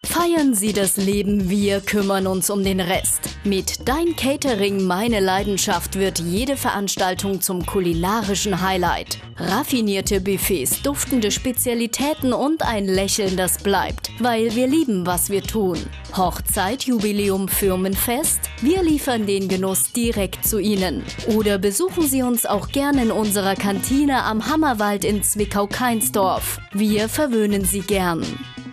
Feiern Sie das Leben, wir kümmern uns um den Rest. Mit Dein Catering, meine Leidenschaft wird jede Veranstaltung zum kulinarischen Highlight. Raffinierte Buffets, duftende Spezialitäten und ein Lächeln, das bleibt, weil wir lieben, was wir tun. Hochzeit, Jubiläum, Firmenfest? Wir liefern den Genuss direkt zu Ihnen. Oder besuchen Sie uns auch gerne in unserer Kantine am Hammerwald in Zwickau-Kainsdorf. Wir verwöhnen Sie gern.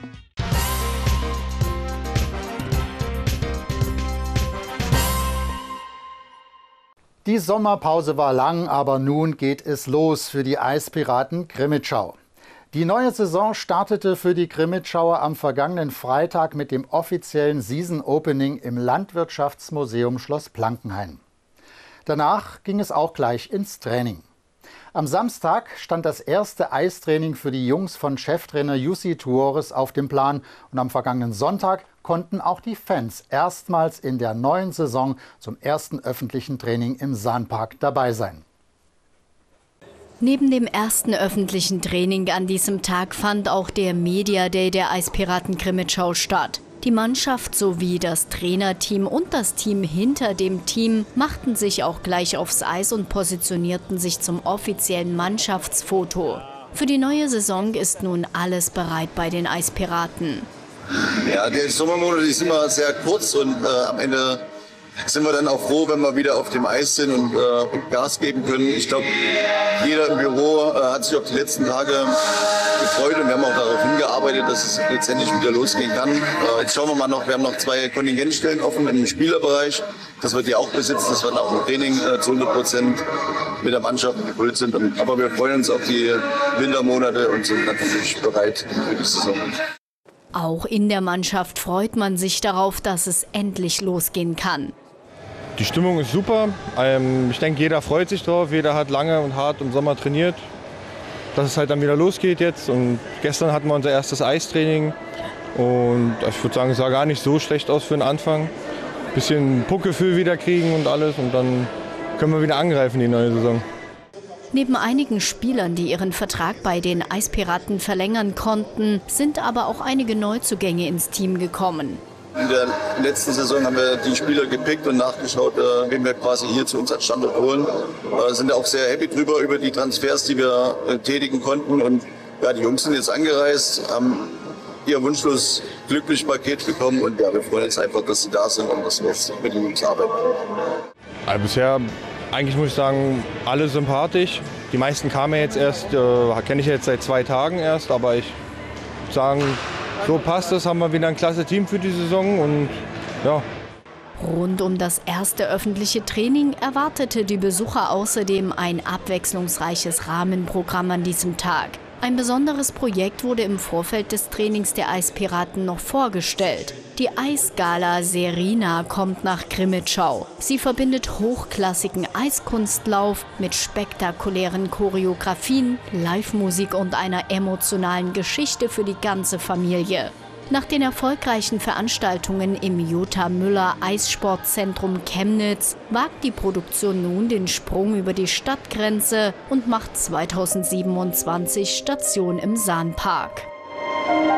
Die Sommerpause war lang, aber nun geht es los für die Eispiraten Crimmitschau. Die neue Saison startete für die Crimmitschauer am vergangenen Freitag mit dem offiziellen Season Opening im Landwirtschaftsmuseum Schloss Plankenhain. Danach ging es auch gleich ins Training. Am Samstag stand das erste Eistraining für die Jungs von Cheftrainer Jussi Tuores auf dem Plan und am vergangenen Sonntag konnten auch die Fans erstmals in der neuen Saison zum ersten öffentlichen Training im Sahnpark dabei sein. Neben dem ersten öffentlichen Training an diesem Tag fand auch der Media Day der Eispiraten Crimmitschau statt. Die Mannschaft sowie das Trainerteam und das Team hinter dem Team machten sich auch gleich aufs Eis und positionierten sich zum offiziellen Mannschaftsfoto. Für die neue Saison ist nun alles bereit bei den Eispiraten. Ja, die Sommermonate sind immer sehr kurz und am Ende sind wir dann auch froh, wenn wir wieder auf dem Eis sind und Gas geben können. Ich glaube, jeder im Büro hat sich auf die letzten Tage gefreut und wir haben auch darauf hingearbeitet, dass es letztendlich wieder losgehen kann. Jetzt schauen wir mal noch, wir haben noch 2 Kontingentstellen offen im Spielerbereich. Das wird die auch besitzen, dass wir auch im Training zu 100% mit der Mannschaft gefüllt sind. Aber wir freuen uns auf die Wintermonate und sind natürlich bereit für die Saison. Auch in der Mannschaft freut man sich darauf, dass es endlich losgehen kann. Die Stimmung ist super. Ich denke, jeder freut sich drauf. Jeder hat lange und hart im Sommer trainiert, dass es halt dann wieder losgeht jetzt. Und gestern hatten wir unser erstes Eistraining. Und ich würde sagen, es sah gar nicht so schlecht aus für den Anfang. Ein bisschen Puckgefühl wieder kriegen und alles. Und dann können wir wieder angreifen, die neue Saison. Neben einigen Spielern, die ihren Vertrag bei den Eispiraten verlängern konnten, sind aber auch einige Neuzugänge ins Team gekommen. In der letzten Saison haben wir die Spieler gepickt und nachgeschaut, wen wir quasi hier zu uns als Standort holen. Sind auch sehr happy drüber, über die Transfers, die wir tätigen konnten. Und ja, die Jungs sind jetzt angereist, haben ihr wunschlos glücklich Paket bekommen. Und ja, wir freuen uns einfach, dass sie da sind und dass wir jetzt mit den Jungs arbeiten. Also bisher, eigentlich muss ich sagen, alle sympathisch. Die meisten kamen ja jetzt erst, kenne ich jetzt seit 2 Tagen erst, aber ich würde sagen, so passt es, haben wir wieder ein klasse Team für die Saison und ja. Rund um das erste öffentliche Training erwartete die Besucher außerdem ein abwechslungsreiches Rahmenprogramm an diesem Tag. Ein besonderes Projekt wurde im Vorfeld des Trainings der Eispiraten noch vorgestellt. Die Eisgala Serena kommt nach Crimmitschau. Sie verbindet hochklassigen Eiskunstlauf mit spektakulären Choreografien, Live-Musik und einer emotionalen Geschichte für die ganze Familie. Nach den erfolgreichen Veranstaltungen im Jutta Müller Eissportzentrum Chemnitz wagt die Produktion nun den Sprung über die Stadtgrenze und macht 2027 Station im Sahnpark.